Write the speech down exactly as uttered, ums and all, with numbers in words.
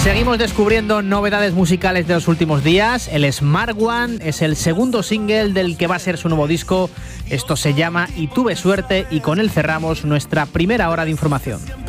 Seguimos descubriendo novedades musicales de los últimos días. El Smart One es el segundo single del que va a ser su nuevo disco. Esto se llama Y tuve suerte, y con él cerramos nuestra primera hora de información.